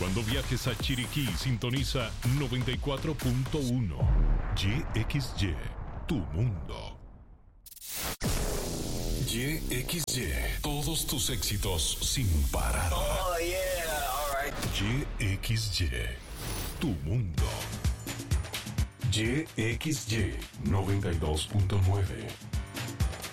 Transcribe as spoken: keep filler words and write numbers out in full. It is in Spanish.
Cuando viajes a Chiriquí, sintoniza noventa y cuatro punto uno. Y X Y, tu mundo. Y X Y, todos tus éxitos sin parar. Oh, yeah, all right. Y X Y, tu mundo. Y X Y noventa y dos punto nueve.